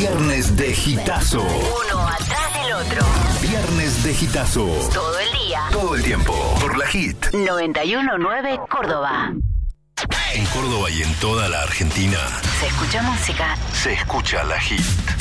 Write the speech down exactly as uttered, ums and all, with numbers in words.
Viernes de Hitazo. Uno atrás del otro. Viernes de Hitazo. Todo el día. Todo el tiempo. Por la Hit. noventa y uno punto nueve Córdoba. En Córdoba y en toda la Argentina. Se escucha música. Se escucha la Hit.